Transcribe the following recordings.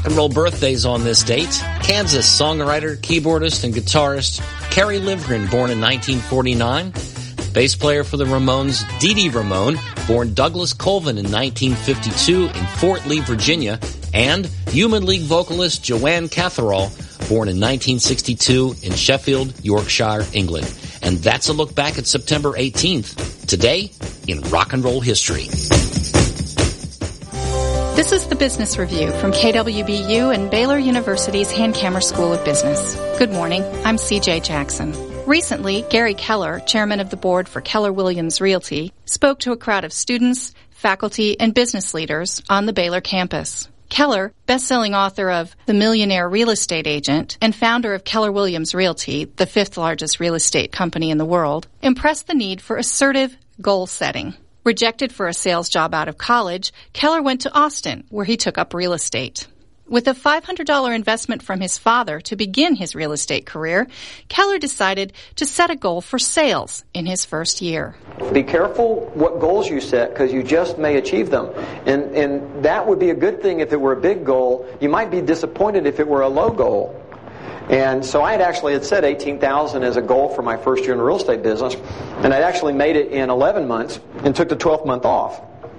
Rock and roll birthdays on this date. Kansas songwriter, keyboardist, and guitarist Kerry Livgren, born in 1949. Bass player for the Ramones, Dee Dee Ramone, born Douglas Colvin in 1952 in Fort Lee, Virginia. And Human League vocalist Joanne Catherall, born in 1962 in Sheffield, Yorkshire, England. And that's a look back at September 18th, today in rock and roll history. This is the Business Review from KWBU and Baylor University's Hankamer School of Business. Good morning, I'm CJ Jackson. Recently, Gary Keller, chairman of the board for Keller Williams Realty, spoke to a crowd of students, faculty, and business leaders on the Baylor campus. Keller, best-selling author of The Millionaire Real Estate Agent and founder of Keller Williams Realty, the fifth largest real estate company in the world, impressed the need for assertive goal setting. Rejected for a sales job out of college, Keller went to Austin, where he took up real estate. With a $500 investment from his father to begin his real estate career, Keller decided to set a goal for sales in his first year. Be careful what goals you set, because you just may achieve them. And that would be a good thing if it were a big goal. You might be disappointed if it were a low goal. And so I had set 18,000 as a goal for my first year in the real estate business, and I'd actually made it in 11 months and took the 12th month off.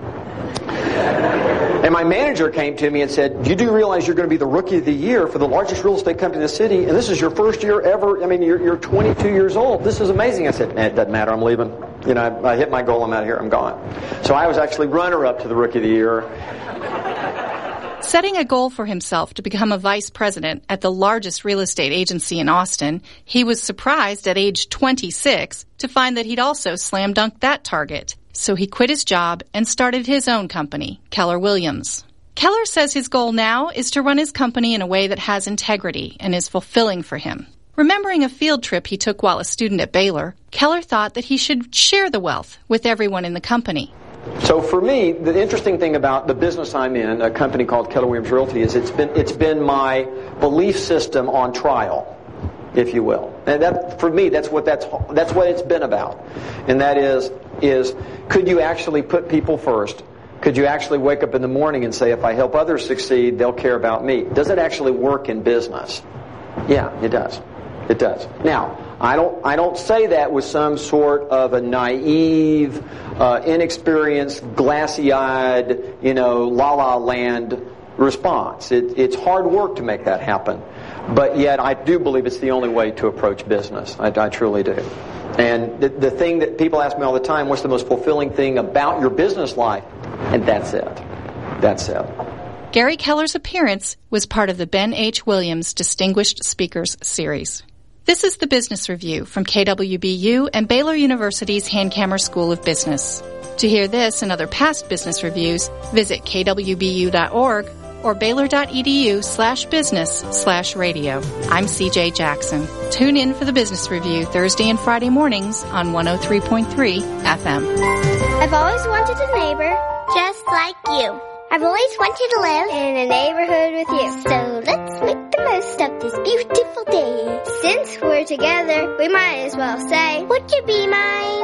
And my manager came to me and said, you do realize you're going to be the rookie of the year for the largest real estate company in the city, and this is your first year ever. I mean, you're 22 years old. This is amazing. I said, it doesn't matter. I'm leaving. I hit my goal. I'm out of here. I'm gone. So I was actually runner-up to the rookie of the year. Setting a goal for himself to become a vice president at the largest real estate agency in Austin, he was surprised at age 26 to find that he'd also slam dunked that target. So he quit his job and started his own company, Keller Williams. Keller says his goal now is to run his company in a way that has integrity and is fulfilling for him. Remembering a field trip he took while a student at Baylor, Keller thought that he should share the wealth with everyone in the company. So for me, the interesting thing about the business I'm in, a company called Keller Williams Realty, is it's been my belief system on trial, if you will. And that, for me, that's what it's been about. And that is could you actually put people first? Could you actually wake up in the morning and say, if I help others succeed, they'll care about me? Does it actually work in business? Yeah, it does. It does. Now, I don't say that with some sort of a naive, inexperienced, glassy-eyed, la-la land response. It's hard work to make that happen. But yet I do believe it's the only way to approach business. I truly do. And the thing that people ask me all the time, what's the most fulfilling thing about your business life? And that's it. That's it. Gary Keller's appearance was part of the Ben H. Williams Distinguished Speakers Series. This is the Business Review from KWBU and Baylor University's Hankamer School of Business. To hear this and other past business reviews, visit kwbu.org or baylor.edu/business/radio. I'm CJ Jackson. Tune in for the Business Review Thursday and Friday mornings on 103.3 FM. I've always wanted a neighbor just like you. I've always wanted to live in a neighborhood with you. So let's make the most of this beautiful day. Since we're together, we might as well say, would you be mine?